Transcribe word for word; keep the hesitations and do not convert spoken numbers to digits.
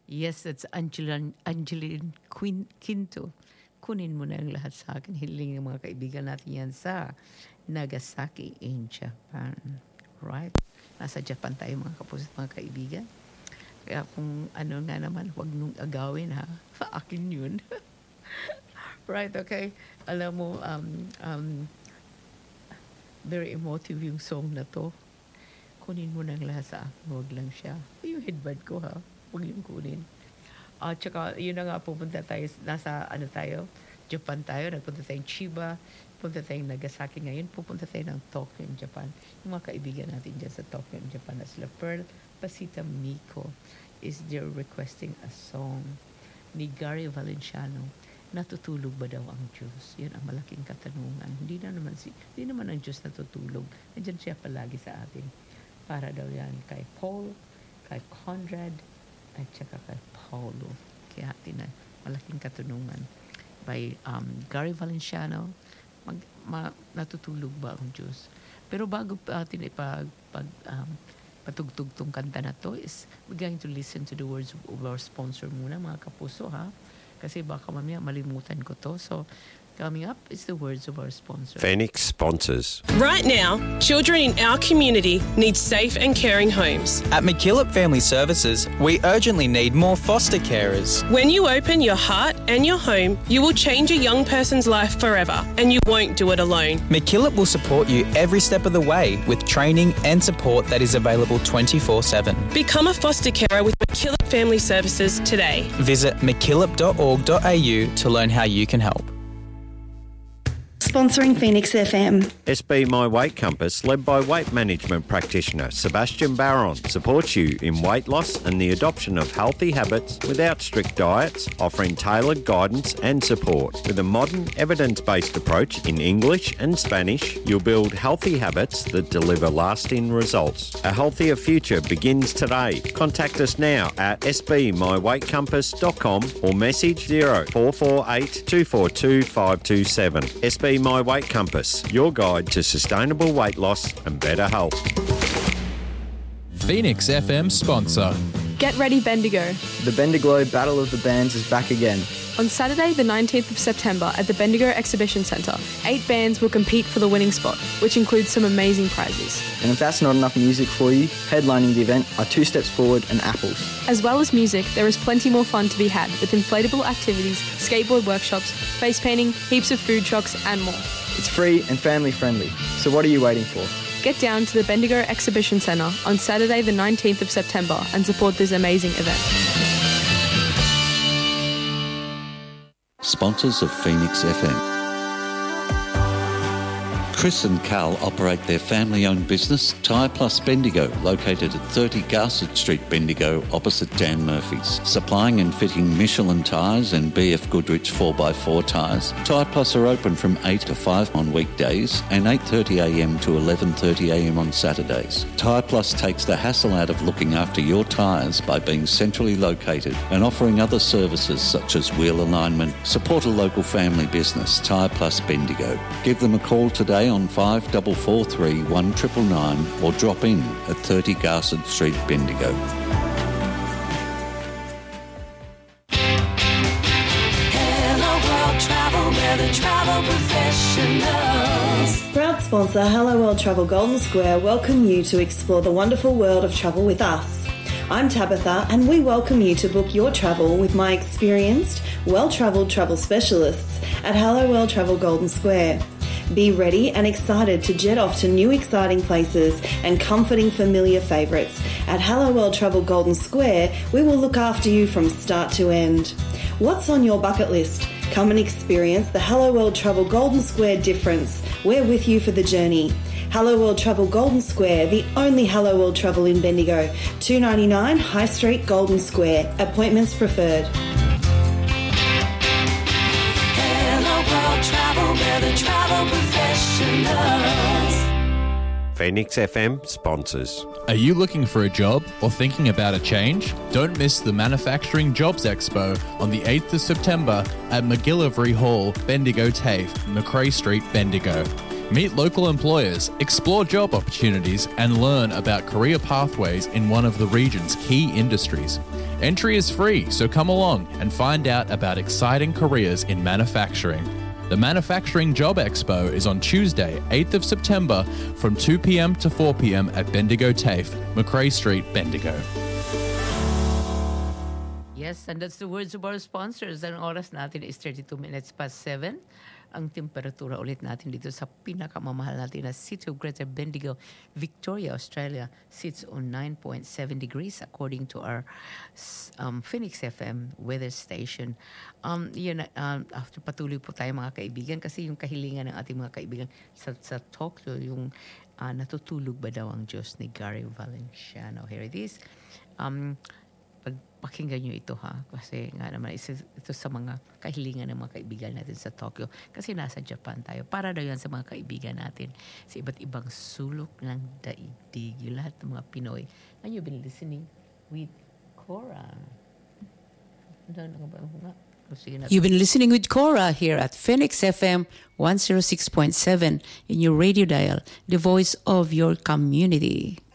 Yes, that's Angeline, Angeline Quin, Quinto. Kunin mo na ang lahat sa akin. Hiling ng mga kaibigan natin yan sa Nagasaki in Japan. Right? Nasa Japan tayo mga kapuso at mga kaibigan. Kaya kung ano nga naman, huwag nung agawin ha. Akin yun. Right, okay. Alam mo, um, um, very emotive yung song na to. Kunin mo ng lahat sa akin, huwag lang siya. Yung headband ko ha, huwag yung kunin. At uh, saka, yun na nga, pupunta tayo, nasa ano tayo, Japan tayo, nagpunta tayong Chiba, pupunta tayong Nagasaki ngayon, pupunta tayo ng Tokyo in Japan. Yung mga kaibigan natin dyan sa Tokyo in Japan na sila Pearl Pasita Miko is there requesting a song ni Gary Valenciano. Natutulog ba daw ang Diyos? Yan ang malaking katanungan. Hindi na naman, si, hindi naman ang Diyos natutulog. Nandiyan siya palagi sa atin. Para daw yan kay Paul, kay Conrad, at saka kay Paulo. Kaya atin na malaking katanungan. By um, Gary Valenciano, mag, ma, natutulog ba ang Diyos? Pero bago atin ipag, pag, um, patugtog tong kanta na to is we're going to listen to the words of our sponsor muna, mga kapuso ha. Kasi baka mamaya malimutan ko to. So, coming up is the words of our sponsor. Phoenix sponsors. Right now, children in our community need safe and caring homes. At McKillop Family Services, we urgently need more foster carers. When you open your heart and your home, you will change a young person's life forever, and you won't do it alone. McKillop will support you every step of the way with training and support that is available twenty-four seven. Become a foster carer with McKillop Family Services today. Visit mckillop dot org dot a u to learn how you can help. Sponsoring Phoenix F M. S B My Weight Compass, led by weight management practitioner Sebastian Barron, supports you in weight loss and the adoption of healthy habits without strict diets, offering tailored guidance and support. With a modern, evidence-based approach in English and Spanish, you'll build healthy habits that deliver lasting results. A healthier future begins today. Contact us now at s b my weight compass dot com or message zero four four eight two four two five two seven. S B My Weight Compass, your guide to sustainable weight loss and better health. Phoenix F M sponsor. Get ready, Bendigo. The Bendigo Battle of the Bands is back again. On Saturday, the nineteenth of September at the Bendigo Exhibition Centre, eight bands will compete for the winning spot, which includes some amazing prizes. And if that's not enough music for you, headlining the event are Two Steps Forward and Apples. As well as music, there is plenty more fun to be had with inflatable activities, skateboard workshops, face painting, heaps of food trucks and more. It's free and family friendly, so what are you waiting for? Get down to the Bendigo Exhibition Centre on Saturday the nineteenth of September and support this amazing event. Sponsors of Phoenix F M. Chris and Carl operate their family-owned business, Tyre Plus Bendigo, located at thirty Garsett Street, Bendigo, opposite Dan Murphy's. Supplying and fitting Michelin tyres and B F Goodrich four by four tyres, Tyre Plus are open from eight to five on weekdays and eight thirty a m to eleven thirty a m on Saturdays. Tyre Plus takes the hassle out of looking after your tyres by being centrally located and offering other services such as wheel alignment. Support a local family business, Tyre Plus Bendigo. Give them a call today on five four four three one nine nine nine or drop in at thirty Garsett Street, Bendigo. Hello World Travel, we're the travel professionals. Proud sponsor Hello World Travel Golden Square welcome you to explore the wonderful world of travel with us. I'm Tabitha and we welcome you to book your travel with my experienced, well-travelled travel specialists at Hello World Travel Golden Square. Be ready and excited to jet off to new exciting places and comforting familiar favourites. At Hello World Travel Golden Square, we will look after you from start to end. What's on your bucket list? Come and experience the Hello World Travel Golden Square difference. We're with you for the journey. Hello World Travel Golden Square, the only Hello World Travel in Bendigo. two ninety-nine High Street, Golden Square. Appointments preferred. Travel, we're the travel professionals. Phoenix F M sponsors. Are you looking for a job or thinking about a change? Don't miss the Manufacturing Jobs Expo on the eighth of September at McGillivray Hall, Bendigo TAFE, Macrae Street, Bendigo. Meet local employers, explore job opportunities, and learn about career pathways in one of the region's key industries. Entry is free, so come along and find out about exciting careers in manufacturing. The Manufacturing Job Expo is on Tuesday, eighth of September from two p.m. to four p.m. at Bendigo TAFE, Macrae Street, Bendigo. Yes, and that's the words of our sponsors. Ang oras natin is thirty-two minutes past seven. Ang temperatura ulit natin dito sa pinakamamahal natin na City of Greater Bendigo, Victoria, Australia, sits on nine point seven degrees according to our um, Phoenix F M weather station. Um, yun, um, after patuloy po tayo mga kaibigan kasi yung kahilingan ng ating mga kaibigan sa, sa talk show, yung uh, natutulog ba daw ang Diyos ni Gary Valenciano. Here it is. Um, Pagpakinggan nyo ito ha, kasi nga naman ito, ito sa mga kahilingan ng mga kaibigan natin sa Tokyo, kasi nasa Japan tayo. Para daw yan sa mga kaibigan natin sa iba't ibang sulok ng daigdig, yung lahat ng mga Pinoy. And you've been listening with Cora. You've been listening with Cora here at Phoenix F M one oh six point seven in your radio dial, the voice of your community.